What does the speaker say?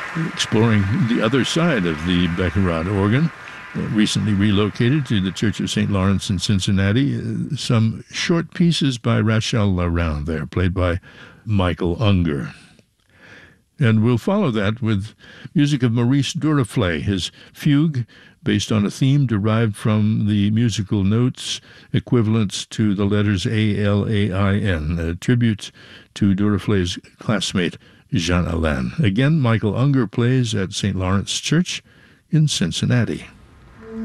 exploring the other side of the Baccarat organ, recently relocated to the Church of St. Lawrence in Cincinnati. Some short pieces by Rachel Larrain there, played by Michael Unger. And we'll follow that with music of Maurice Duruflé, his fugue, based on a theme derived from the musical notes equivalents to the letters A-L-A-I-N, a tribute to Duruflé's classmate Jean Alain. Again, Michael Unger plays at St. Lawrence Church in Cincinnati.